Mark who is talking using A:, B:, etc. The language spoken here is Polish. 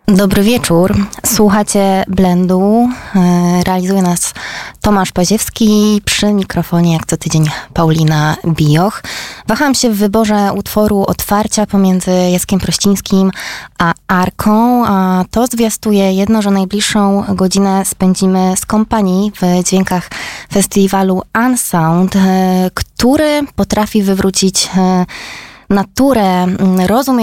A: Dobry wieczór. Słuchacie Blendu. Realizuje nas Tomasz Paziewski, przy mikrofonie jak co tydzień Paulina Bijoch. Waham się w wyborze utworu otwarcia pomiędzy Jackiem Prościńskim a Arką, a to zwiastuje jedno, że najbliższą godzinę spędzimy z kompanii w dźwiękach festiwalu Unsound, który potrafi wywrócić naturę rozumienia